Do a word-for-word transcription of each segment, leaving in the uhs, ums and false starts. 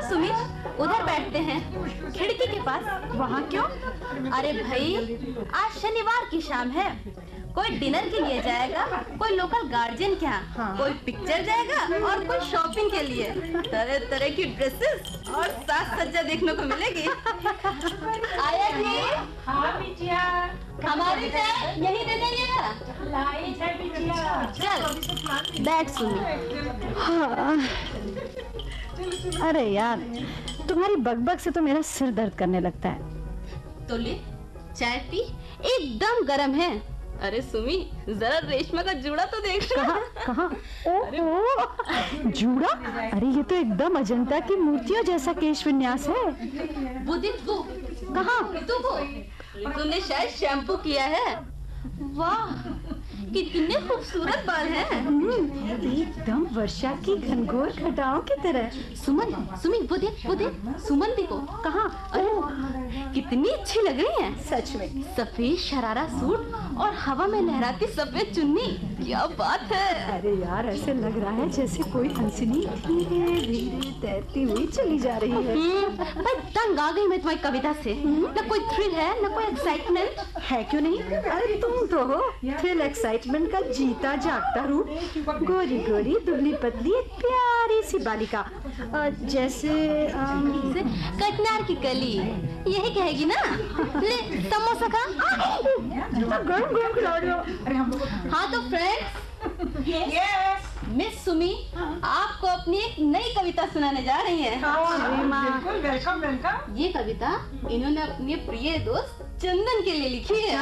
सुमित, उधर बैठते हैं खिड़की के पास। वहाँ क्यों? अरे भाई, आज शनिवार की शाम है। कोई डिनर के लिए जाएगा, कोई लोकल गार्जियन के यहाँ, हाँ। कोई पिक्चर जाएगा और कोई शॉपिंग के लिए। तरह तरह की ड्रेसेस और साज सज्जा देखने को मिलेगी। आया जी? हाँ बिटिया। हमारी चाय यही दे देंगे। लाई है बिटिया। चल बैठ सुनी। हाँ। अरे यार, तुम्हारी बकबक से तो मेरा सिर दर्द करने लगता है। तो ले चाय पी, एकदम गर्म है। अरे सुमी, जरा रेशमा का जूड़ा तो देख। कहाँ कहाँ? ओह, जूड़ा? अरे ये तो एकदम अजंता की मूर्तियों जैसा केश विन्यास है। वो देख, वो कहाँ? तू वो तूने शायद शैम्पू किया है। वाह, कितने खूबसूरत बाल हैं। एकदम वर्षा की घनघोर घटाओं की तरह। सुमन, सुमी वो देख, वो देख, सुमन देखो। कहाँ? अरे कितनी अच्छी लग रही है सच में। सफेद शरारा सूट और हवा में लहराती सफेद चुन्नी, क्या बात है। अरे यार, ऐसे लग रहा है जैसे कोई हंसनी धीरे धीरे तैरती हुई चली जा रही है। मैं तंग आ गई मैं तुम्हारी कविता से। न कोई थ्रिल है, न कोई एक्साइटमेंट है। क्यों नहीं? अरे तुम तो हो थ्रिल एक्साइटमेंट का जीता जागता रूप। गोरी गोरी दुबली पतली एक प्यारी सी बालिका, जैसे कटनार की कली, यही कहेगी ना। ले समोसा खा। गरम गरम खिला रही हो। हाँ तो फ्रेंड्स, यस मिस सुमी आपको अपनी एक नई कविता सुनाने जा रही है। बिल्कुल, वेलकम वेलकम। ये कविता इन्होंने अपने प्रिय दोस्त चंदन के लिए लिखी है।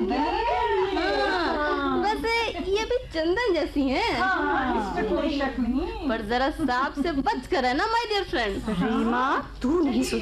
हाँ, वैसे ये भी चंदन जैसी हैं। हाँ, इसमें कोई शक नहीं। पर जरा सांप से बच कर है ना माय डियर फ्रेंड। रीमा, तू नहीं